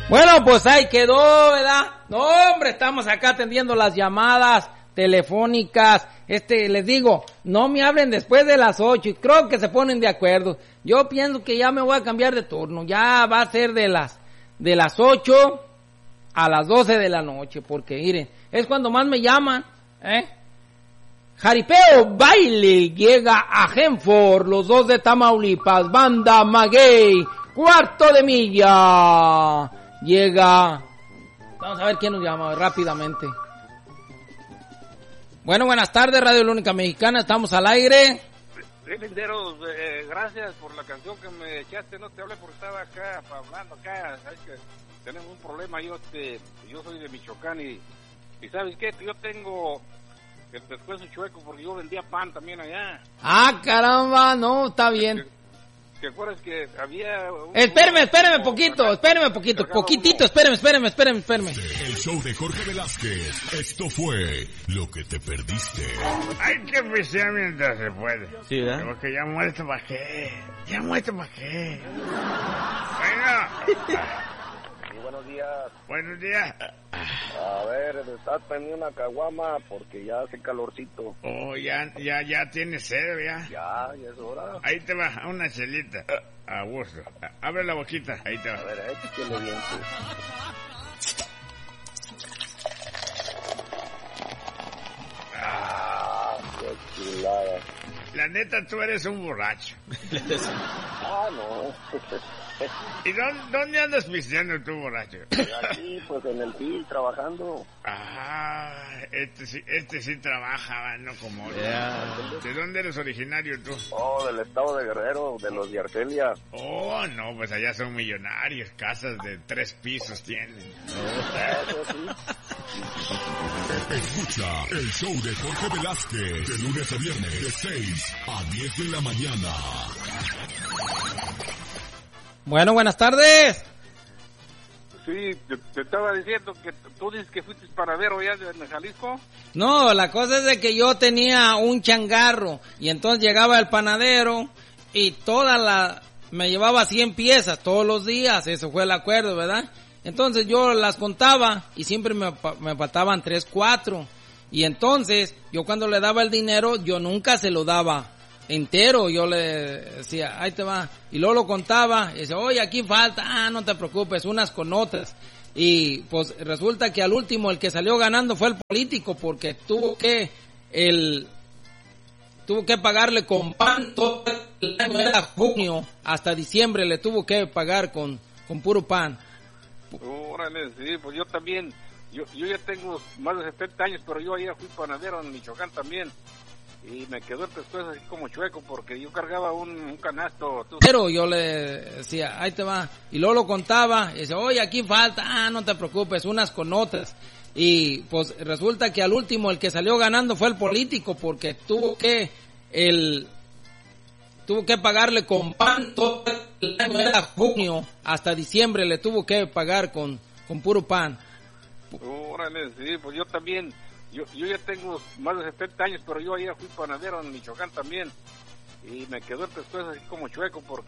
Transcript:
Bueno, pues ahí quedó, ¿verdad? No, hombre, estamos acá atendiendo las llamadas telefónicas. Les digo, no me hablen después de las 8 y creo que se ponen de acuerdo. Yo pienso que ya me voy a cambiar de turno. Ya va a ser de las 8 a las 12 de la noche, porque miren, es cuando más me llaman, Jaripeo Baile llega a Genford, los dos de Tamaulipas, Banda Maguey, cuarto de milla. Llega, vamos a ver quién nos llama rápidamente. Bueno, buenas tardes, Radio La Única Mexicana, estamos al aire. Sí, Linderos, gracias por la canción que me echaste, no te hablé porque estaba acá, hablando acá, sabes que tenemos un problema, yo soy de Michoacán y ¿sabes qué? Yo tengo el pescuezo chueco porque yo vendía pan también allá. Ah, caramba, no, está bien. ¿Te acuerdas que había Espérame poquitito, espérame. El show de Jorge Velázquez. Esto fue lo que te perdiste. Hay que pistear mientras se puede. Sí, ¿verdad? Porque ya muerto para qué. Bueno. buenos días. Buenos días. A ver, estás prendiendo una caguama porque ya hace calorcito. Oh, ya tienes sed, ya. Ya es hora. Ahí te va, una chelita. A gusto. Abre la boquita, ahí te va. A ver, échale bien. Qué chulada. La neta, tú eres un borracho. No. ¿Y dónde andas pisteando tú, borracho? Aquí, pues en el PIL, trabajando. Este sí trabaja, no como otro. ¿De dónde eres originario tú? Oh, del estado de Guerrero, de los de Argelia. Oh, no, pues allá son millonarios, casas de 3 pisos tienen. Eso sí. Escucha el show de Jorge Velázquez, de lunes a viernes, de 6 a 10 de la mañana. Bueno, buenas tardes. Sí, te estaba diciendo que tú dices que fuiste panadero allá en Jalisco. No, la cosa es de que yo tenía un changarro y entonces llegaba el panadero y me llevaba 100 piezas todos los días, eso fue el acuerdo, ¿verdad? Entonces yo las contaba y siempre me faltaban 3, 4 y entonces yo cuando le daba el dinero yo nunca se lo daba entero, yo le decía, ahí te va, y luego lo contaba, y decía, oye, aquí falta, no te preocupes, unas con otras, y pues resulta que al último el que salió ganando fue el político, porque tuvo que pagarle con pan todo el año, era junio hasta diciembre, le tuvo que pagar con puro pan. Órale, sí, pues yo también, yo ya tengo más de 70 años, pero yo allá fui panadero en Michoacán también. Y me quedó el pescuezo así como chueco porque yo cargaba un canasto. Pero yo le decía, ahí te va, y luego lo contaba, y decía, oye, aquí falta, no te preocupes, unas con otras. Y pues resulta que al último el que salió ganando fue el político porque tuvo que pagarle con pan todo el año, era junio hasta diciembre, le tuvo que pagar con puro pan. Órale, sí, pues yo también. Yo ya tengo más de 70 años, pero yo allá fui panadero en Michoacán también. Y me quedó el pescuezo así como chueco porque